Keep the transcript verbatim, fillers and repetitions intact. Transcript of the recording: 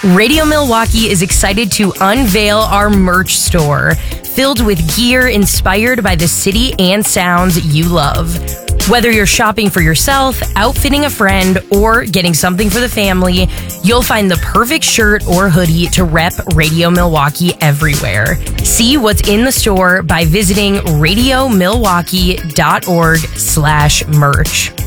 Radio Milwaukee is excited to unveil our merch store, filled with gear inspired by the city and sounds you love. Whether you're shopping for yourself, outfitting a friend, or getting something for the family, you'll find the perfect shirt or hoodie to rep Radio Milwaukee everywhere. See what's in the store by visiting radio milwaukee dot org slash merch.